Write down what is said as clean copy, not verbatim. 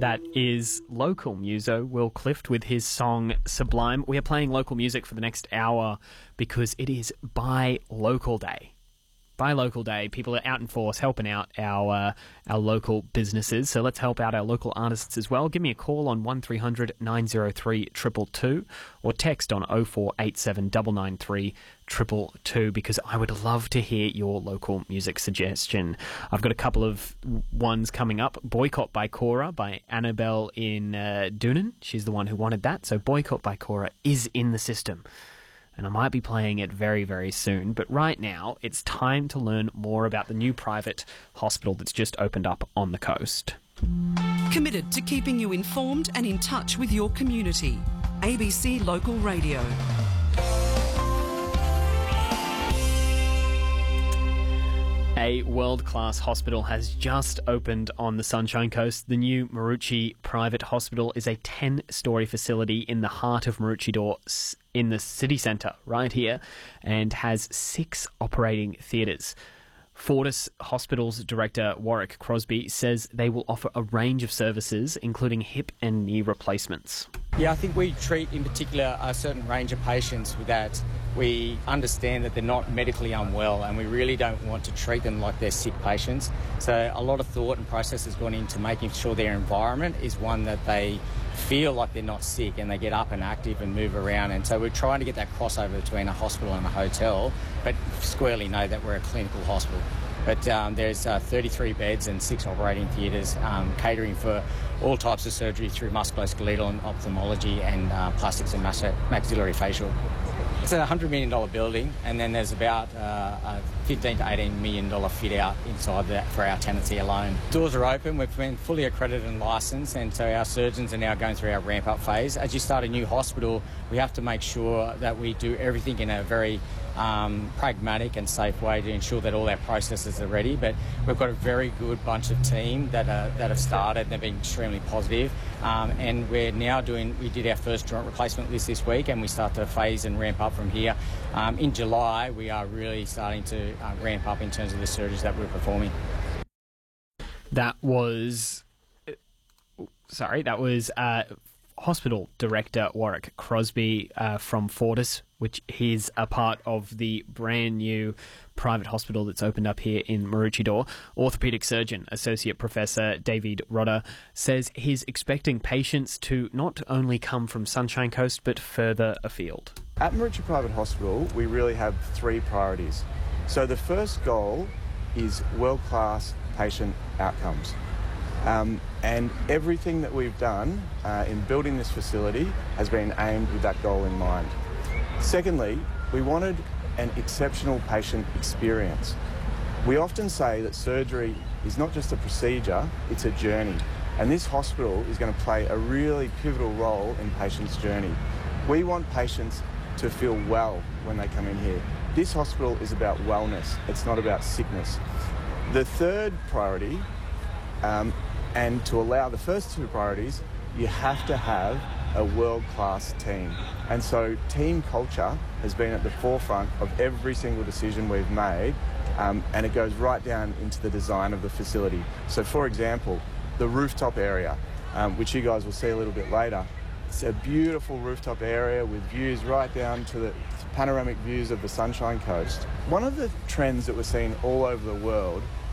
That is local muso Will Clift with his song Sublime. We are playing local music for the next hour because it is Buy Local Day. Buy Local Day. People are out in force helping out our local businesses. So let's help out our local artists as well. Give me a call on 1300 903 222 or text on 0487 993 222 because I would love to hear your local music suggestion. I've got a couple of ones coming up. Boycott by Cora by Annabelle in Doonan. She's the one who wanted that. So Boycott by Cora is in the system. And I might be playing it very, very soon. But right now, it's time to learn more about the new private hospital that's just opened up on the coast. Committed to keeping you informed and in touch with your community. ABC Local Radio. A world-class hospital has just opened on the Sunshine Coast. The new Maroochy Private Hospital is a 10-storey facility in the heart of Maroochydore in the city centre right here and has 6 operating theatres. Fortis Hospital's director Warwick Crosby says they will offer a range of services including hip and knee replacements. Yeah, I think we treat in particular a certain range of patients that we understand that they're not medically unwell and we really don't want to treat them like they're sick patients. So a lot of thought and process has gone into making sure their environment is one that they feel like they're not sick and they get up and active and move around. And so we're trying to get that crossover between a hospital and a hotel, but squarely know that we're a clinical hospital. But there's 33 beds and 6 operating theatres catering for all types of surgery through musculoskeletal and ophthalmology and plastics and maxillary facial. It's a $100 million building, and then there's about a $15 to $18 million fit out inside that for our tenancy alone. Doors are open, we've been fully accredited and licensed, and so our surgeons are now going through our ramp up phase. As you start a new hospital, we have to make sure that we do everything in a very pragmatic and safe way to ensure that all our processes are ready. But we've got a very good bunch of team that have started. They've been extremely positive, and we did our first joint replacement list this week, and we start to phase and ramp up from here. In July, we are really starting to ramp up in terms of the surgeries that we're performing. That was Hospital Director Warwick Crosby from Fortis, which is a part of the brand new private hospital that's opened up here in Maroochydore. Orthopaedic surgeon, Associate Professor David Rodder, says he's expecting patients to not only come from Sunshine Coast but further afield. At Maroochy Private Hospital, we really have 3 priorities. So the first goal is world-class patient outcomes. And everything that we've done in building this facility has been aimed with that goal in mind. Secondly, we wanted an exceptional patient experience. We often say that surgery is not just a procedure, it's a journey. And this hospital is going to play a really pivotal role in patients' journey. We want patients to feel well when they come in here. This hospital is about wellness, it's not about sickness. The third priority, and to allow the first 2 priorities, you have to have a world-class team. And so team culture has been at the forefront of every single decision we've made, and it goes right down into the design of the facility. So for example, the rooftop area, which you guys will see a little bit later, it's a beautiful rooftop area with views right down to the panoramic views of the Sunshine Coast. One of the trends that we're seeing all over the world